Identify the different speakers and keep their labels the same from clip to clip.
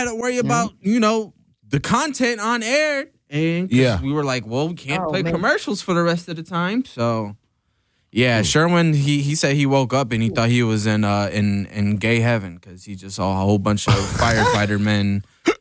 Speaker 1: to worry about, the content on air. And we were like, well, we can't play commercials for the rest of the time. So, Sherwin, he said he woke up and he thought he was in gay heaven because he just saw a whole bunch of firefighter men.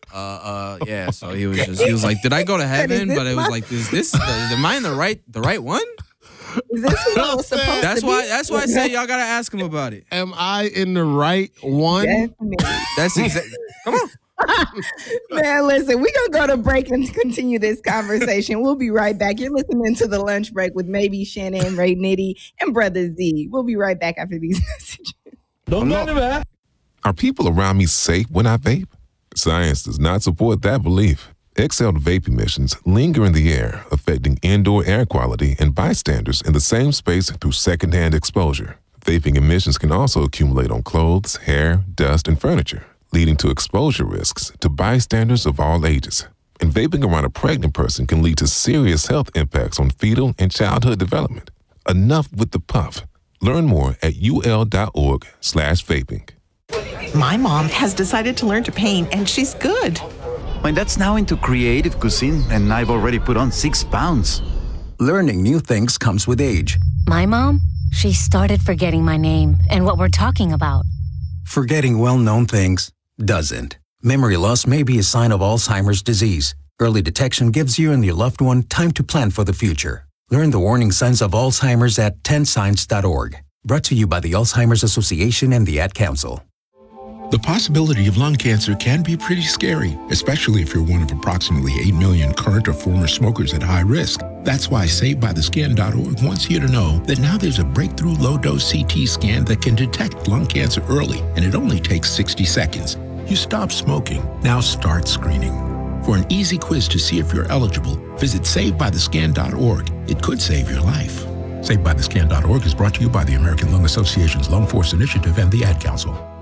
Speaker 1: So he was like, did I go to heaven? But it was like, am I in the right one?
Speaker 2: Is this who I was supposed
Speaker 1: That's
Speaker 2: to
Speaker 1: why.
Speaker 2: be?
Speaker 1: That's why I said y'all gotta ask him about it.
Speaker 3: Am I in the right one?
Speaker 2: Definitely.
Speaker 1: That's exactly. Come on.
Speaker 2: Man, listen, we're going to go to break and continue this conversation. We'll be right back. You're listening to The Lunch Break with maybe Shannon, Ray Nitty, and Brother Z. We'll be right back after these messages.
Speaker 4: Don't matter, man.
Speaker 5: Are people around me safe when I vape? Science does not support that belief. Exhaled vape emissions linger in the air, affecting indoor air quality and bystanders in the same space through secondhand exposure. Vaping emissions can also accumulate on clothes, hair, dust, and furniture, leading to exposure risks to bystanders of all ages. And vaping around a pregnant person can lead to serious health impacts on fetal and childhood development. Enough with the puff. Learn more at ul.org/vaping.
Speaker 6: My mom has decided to learn to paint, and she's good.
Speaker 7: My dad's now into creative cuisine, and I've already put on 6 pounds.
Speaker 8: Learning new things comes with age.
Speaker 9: My mom, she started forgetting my name and what we're talking about.
Speaker 8: Forgetting well-known things doesn't. Memory loss may be a sign of Alzheimer's disease. Early detection gives you and your loved one time to plan for the future. Learn the warning signs of Alzheimer's at 10signs.org. Brought to you by the Alzheimer's Association and the Ad Council.
Speaker 10: The possibility of lung cancer can be pretty scary, especially if you're one of approximately 8 million current or former smokers at high risk. That's why SaveByTheScan.org wants you to know that now there's a breakthrough low-dose CT scan that can detect lung cancer early, and it only takes 60 seconds. You stop smoking. Now start screening. For an easy quiz to see if you're eligible, visit SaveByTheScan.org. It could save your life. SaveByTheScan.org is brought to you by the American Lung Association's Lung Force Initiative and the Ad Council.